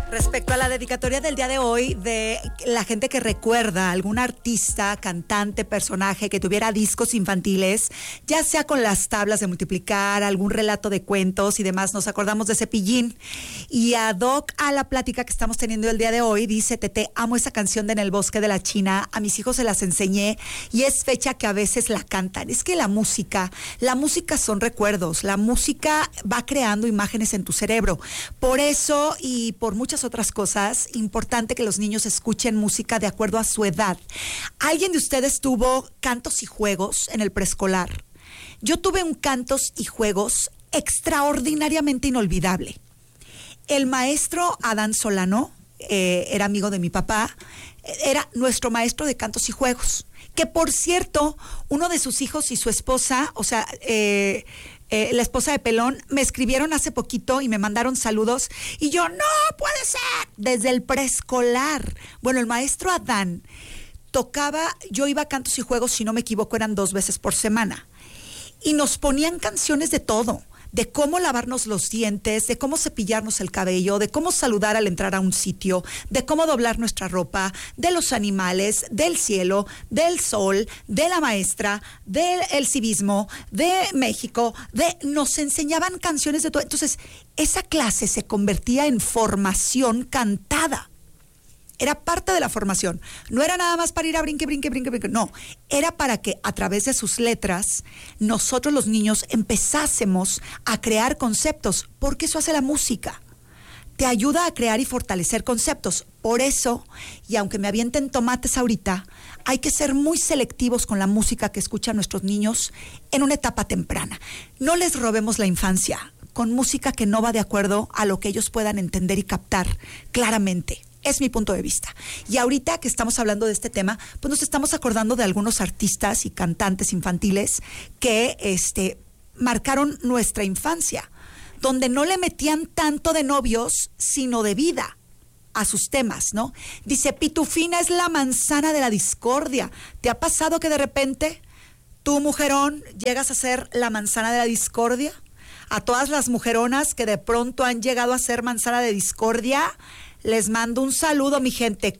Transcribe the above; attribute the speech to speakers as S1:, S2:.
S1: Respecto a la dedicatoria del día de hoy, de la gente que recuerda a algún artista, cantante, personaje que tuviera discos infantiles, ya sea con las tablas de multiplicar, algún relato de cuentos y demás, nos acordamos de Cepillín. Y ad hoc a la plática que estamos teniendo el día de hoy, dice Tete, amo esa canción de En el bosque de la China, a mis hijos se las enseñé y es fecha que a veces la cantan. Es que la música son recuerdos, la música va creando imágenes en tu cerebro. Por eso y por muchas otras cosas, importante que los niños escuchen música de acuerdo a su edad. ¿Alguien de ustedes tuvo cantos y juegos en el preescolar? Yo tuve un cantos y juegos extraordinariamente inolvidable. El maestro Adán Solano, era amigo de mi papá, era nuestro maestro de cantos y juegos, que por cierto, uno de sus hijos y su esposa, o sea, la esposa de Pelón, me escribieron hace poquito y me mandaron saludos y yo, no puede ser, desde el preescolar. Bueno, el maestro Adán tocaba, yo iba a cantos y juegos, si no me equivoco, eran 2 veces por semana y nos ponían canciones de todo, de cómo lavarnos los dientes, de cómo cepillarnos el cabello, de cómo saludar al entrar a un sitio, de cómo doblar nuestra ropa, de los animales, del cielo, del sol, de la maestra, del civismo, de México, nos enseñaban canciones de todo. Entonces, esa clase se convertía en formación cantada. Era parte de la formación. No era nada más para ir a brinque. No, era para que a través de sus letras nosotros los niños empezásemos a crear conceptos, porque eso hace la música. Te ayuda a crear y fortalecer conceptos. Por eso, y aunque me avienten tomates ahorita, hay que ser muy selectivos con la música que escuchan nuestros niños en una etapa temprana. No les robemos la infancia con música que no va de acuerdo a lo que ellos puedan entender y captar claramente. Es mi punto de vista. Y ahorita que estamos hablando de este tema, pues nos estamos acordando de algunos artistas y cantantes infantiles que marcaron nuestra infancia, donde no le metían tanto de novios, sino de vida a sus temas, ¿no? Dice, Pitufina es la manzana de la discordia. ¿Te ha pasado que de repente tú, mujerón, llegas a ser la manzana de la discordia? A todas las mujeronas que de pronto han llegado a ser manzana de discordia, les mando un saludo, mi gente.